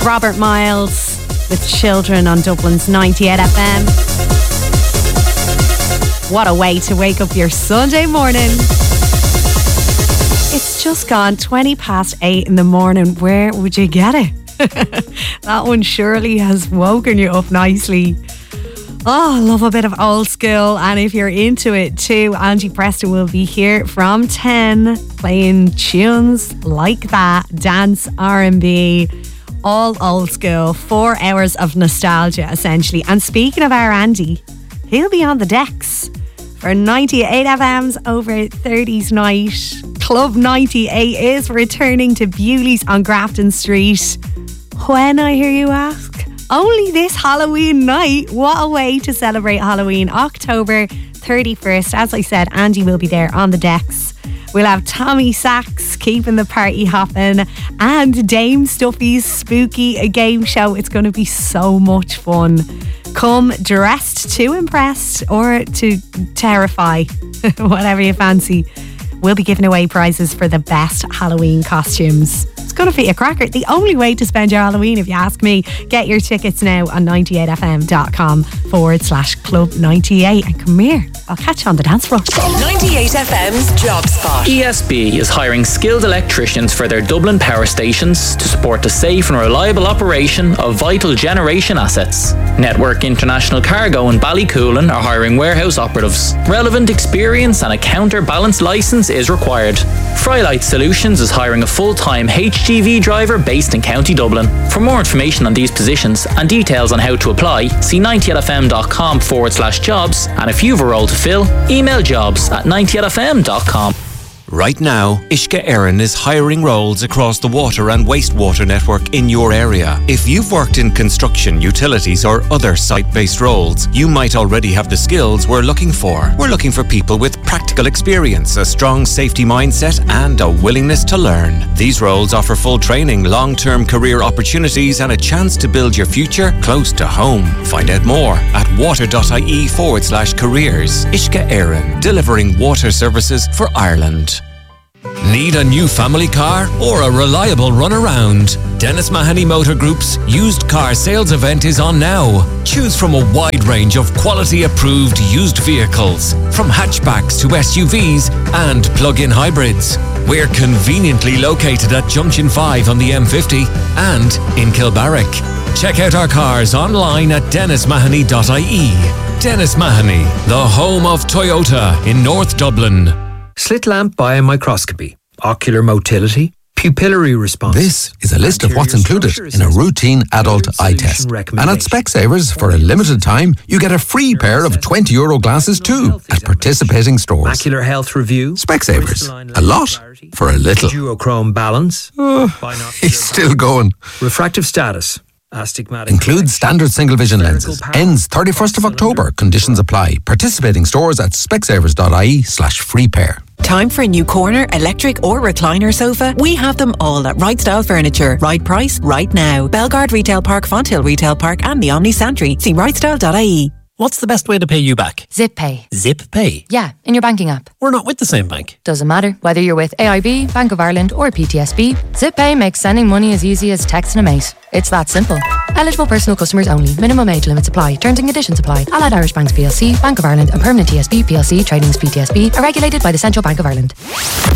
Robert Miles with Children on Dublin's 98 FM. What a way to wake up your Sunday morning. It's just gone 20 past 8 in the morning. Where would you get it? That one surely has woken you up nicely. Oh, I love a bit of old school. And if you're into it too, Angie Preston will be here from 10 playing tunes like that, dance, R&B, all old school. 4 hours of nostalgia essentially. And speaking of our Andy, he'll be on the decks for 98 FM's Over 30s night. Club 98 is returning to Bewley's on Grafton Street. When, I hear you ask? Only this Halloween night. What a way to celebrate Halloween. October 31st. As I said, Andy will be there on the decks. We'll have Tommy Sachs keeping the party hopping and Dame Stuffy's Spooky Game Show. It's going to be so much fun. Come dressed to impress or to terrify, whatever you fancy. We'll be giving away prizes for the best Halloween costumes. It's going to be a cracker. The only way to spend your Halloween, if you ask me. Get your tickets now on 98fm.com/Club 98. And come here, I'll catch you on the dance floor. 98 FM's Job Spot. ESB is hiring skilled electricians for their Dublin power stations to support the safe and reliable operation of vital generation assets. Network International Cargo and Ballycoolan are hiring warehouse operatives. Relevant experience and a counterbalance licence is required. Frylight Solutions is hiring a full-time HGV driver based in County Dublin. For more information on these positions and details on how to apply, see 98fm.com/jobs, and if you've a role to fill, email jobs@98fm.com. Right now, Ishka Éireann is hiring roles across the water and wastewater network in your area. If you've worked in construction, utilities or other site-based roles, you might already have the skills we're looking for. We're looking for people with practical experience, a strong safety mindset and a willingness to learn. These roles offer full training, long-term career opportunities and a chance to build your future close to home. Find out more at water.ie/careers. Ishka Éireann, delivering water services for Ireland. Need a new family car or a reliable runaround? Dennis Mahoney Motor Group's used car sales event is on now. Choose from a wide range of quality approved used vehicles, from hatchbacks to SUVs and plug-in hybrids. We're conveniently located at Junction 5 on the M50 and in Kilbarrack. Check out our cars online at dennismahoney.ie. Dennis Mahoney, the home of Toyota in North Dublin. Slit lamp biomicroscopy, ocular motility, pupillary response. This is a list of what's included in a routine adult eye test. And at Specsavers, for a limited time, you get a free pair of €20 glasses too at participating stores. Macular health review. Specsavers. A lot for a little. Duochrome balance. He's still going. Refractive status. Astigmatic. Includes standard single vision lenses. Ends 31st of October. Conditions apply. Participating stores at specsavers.ie/free pair. Time for a new corner, electric or recliner sofa? We have them all at Right Style Furniture. Right price, right now. Belgard Retail Park, Fonthill Retail Park and the Omni Santry. See rightstyle.ie. What's the best way to pay you back? Zip Pay. Zip Pay? Yeah, in your banking app. We're not with the same bank. Doesn't matter. Whether you're with AIB, Bank of Ireland or PTSB, Zip Pay makes sending money as easy as texting a mate. It's that simple. Eligible personal customers only. Minimum age limits apply. Terms and conditions apply. Allied Irish Banks PLC, Bank of Ireland and Permanent TSB PLC, Tradings PTSB are regulated by the Central Bank of Ireland.